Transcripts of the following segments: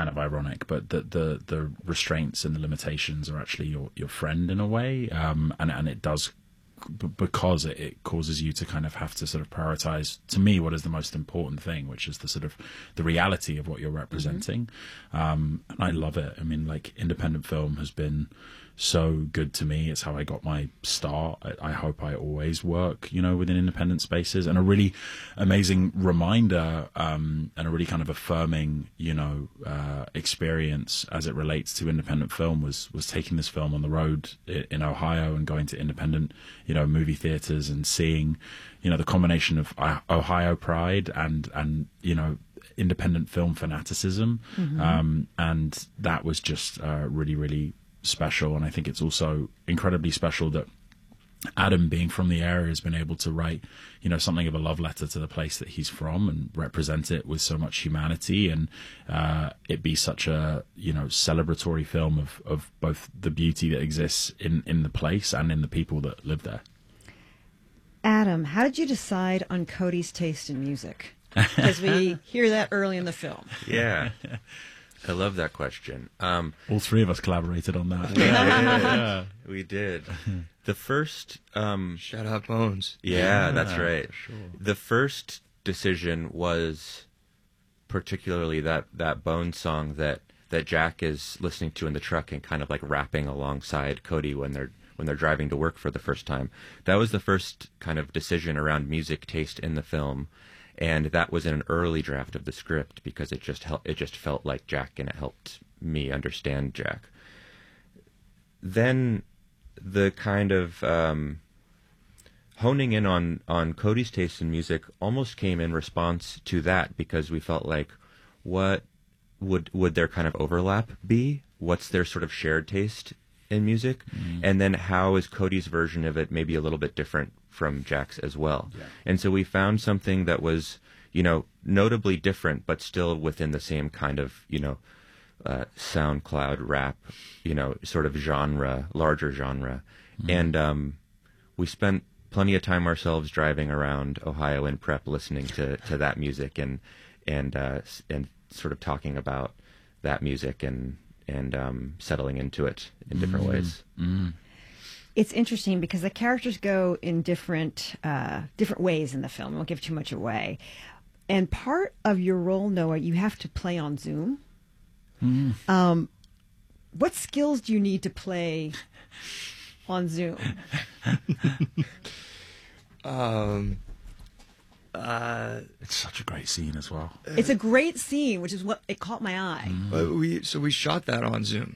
of ironic, but the restraints and the limitations are actually your friend in a way, and it does, because it causes you to kind of have to sort of prioritize, to me, what is the most important thing, which is the sort of the reality of what you're representing. And I love it. I mean, like, independent film has been so good to me. It's how I got my start. I hope I always work, within independent spaces. And a really amazing reminder, and a really kind of affirming, experience as it relates to independent film was taking this film on the road in Ohio and going to independent, movie theaters and seeing, the combination of Ohio pride and independent film fanaticism. And that was just really, really special. And I think it's also incredibly special that Adam, being from the area, has been able to write, something of a love letter to the place that he's from and represent it with so much humanity, and it be such a, celebratory film of both the beauty that exists in the place and in the people that live there. Adam, how did you decide on Cody's taste in music? Because we hear that early in the film. Yeah. I love that question. All three of us collaborated on that. Yeah, we did. The first... Shout out Bones. Yeah, that's right. For sure. The first decision was particularly that Bones song that Jack is listening to in the truck and kind of like rapping alongside Cody when they're driving to work for the first time. That was the first kind of decision around music taste in the film. And that was in an early draft of the script because it just felt like Jack, and it helped me understand Jack. Then the kind of honing in on Cody's taste in music almost came in response to that, because we felt like, what would their kind of overlap be? What's their sort of shared taste in music? And then how is Cody's version of it maybe a little bit different from Jack's as well? Yeah. And so we found something that was, notably different, but still within the same kind of, SoundCloud rap, sort of genre, larger genre. And we spent plenty of time ourselves driving around Ohio in prep, listening to that music and sort of talking about that music and settling into it in different ways. It's interesting because the characters go in different ways in the film. I won't give too much away. And part of your role, Noah, you have to play on Zoom. What skills do you need to play on Zoom? It's such a great scene as well. It's a great scene, which is what it caught my eye. We shot that on Zoom,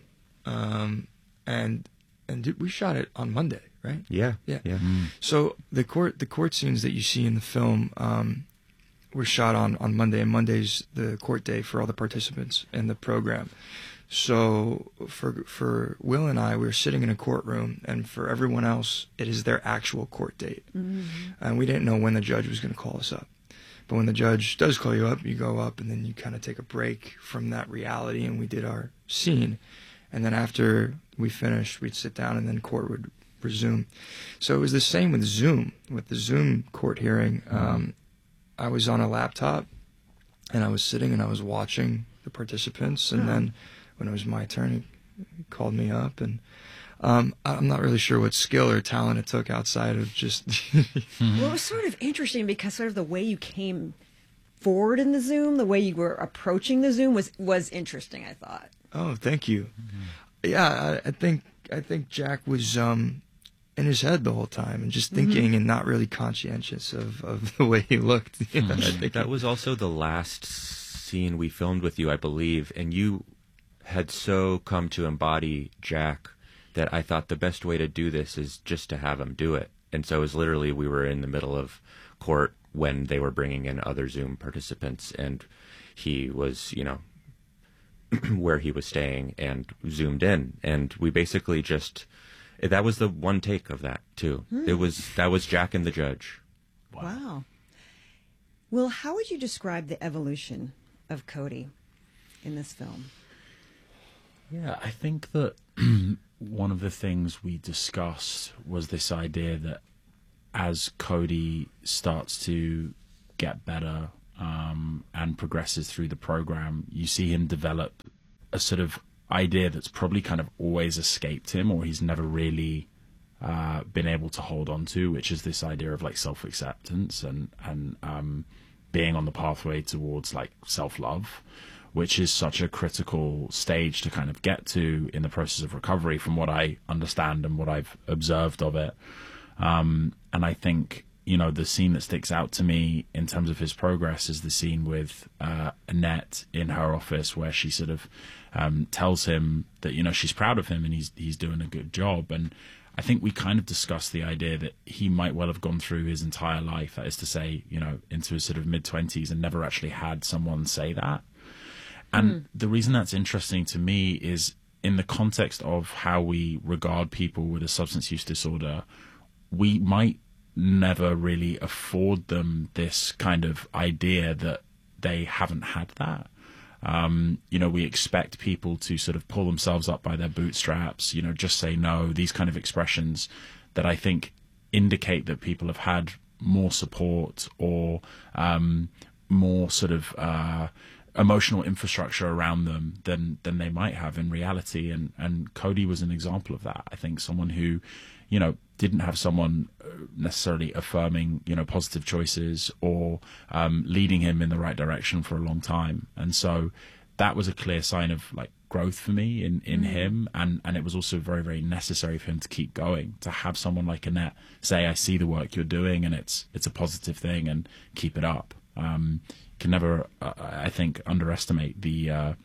and we shot it on Monday, right? Yeah. So the court scenes that you see in the film were shot on Monday, and Monday's the court day for all the participants in the program. So for Will and I, we were sitting in a courtroom, and for everyone else, it is their actual court date. And we didn't know when the judge was going to call us up. But when the judge does call you up, you go up, and then you kind of take a break from that reality, and we did our scene. And then after we finished, we'd sit down, and then court would resume. So it was the same with Zoom. With the Zoom court hearing, I was on a laptop, and I was sitting, and I was watching the participants, and then when it was my turn, he called me up, and I'm not really sure what skill or talent it took outside of just... Well, it was sort of interesting because sort of the way you came forward in the Zoom, the way you were approaching the Zoom was interesting, I thought. Oh, thank you. Yeah, I think Jack was in his head the whole time and just thinking and not really conscientious of the way he looked. I think that was also the last scene we filmed with you, I believe, and you had so come to embody Jack that I thought the best way to do this is just to have him do it. And so it was literally, we were in the middle of court when they were bringing in other Zoom participants, and he was, where he was staying and zoomed in. And we basically just, that was the one take of that too. That was Jack and the judge. Wow. Well, how would you describe the evolution of Cody in this film? Yeah, I think that one of the things we discussed was this idea that as Cody starts to get better and progresses through the program, you see him develop a sort of idea that's probably kind of always escaped him, or he's never really been able to hold on to, which is this idea of like self-acceptance and being on the pathway towards like self-love, which is such a critical stage to kind of get to in the process of recovery, from what I understand and what I've observed of it. And I think, you know, the scene that sticks out to me in terms of his progress is the scene with Annette in her office, where she sort of tells him that, you know, she's proud of him and he's doing a good job. And I think we kind of discussed the idea that he might well have gone through his entire life, that is to say, you know, into his sort of mid-20s, and never actually had someone say that. And the reason that's interesting to me is in the context of how we regard people with a substance use disorder, we might never really afford them this kind of idea that they haven't had that. You know, we expect people to sort of pull themselves up by their bootstraps, you know, just say no, these kind of expressions that I think indicate that people have had more support or more sort of emotional infrastructure around them than they might have in reality. And Cody was an example of that. I think someone who, you know, didn't have someone necessarily affirming, you know, positive choices or leading him in the right direction for a long time. And so that was a clear sign of like growth for me in him. And it was also very, very necessary for him to keep going, to have someone like Annette say, I see the work you're doing and it's a positive thing and keep it up. Can never, I think, underestimate the,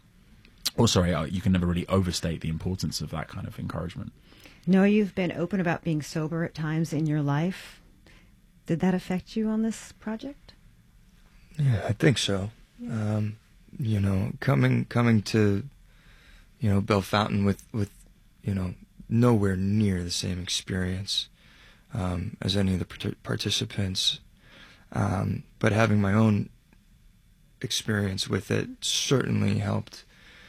you can never really overstate the importance of that kind of encouragement. Noah, you've been open about being sober at times in your life. Did that affect you on this project? Yeah, I think so. Yeah. You know, coming to, you know, Bellefontaine with you know, nowhere near the same experience as any of the participants, but having my own experience with it certainly helped.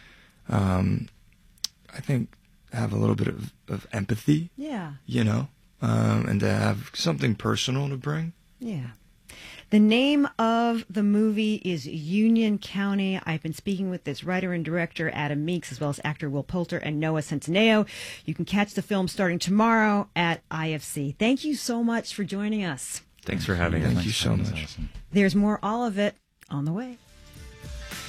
I think have a little bit of empathy. Yeah. You know, and to have something personal to bring. Yeah. The name of the movie is Union County. I've been speaking with its writer and director, Adam Meeks, as well as actor Will Poulter and Noah Centineo. You can catch the film starting tomorrow at IFC. Thank you so much for joining us. Thanks for having us. Thank you so much. There's more All of It on the way.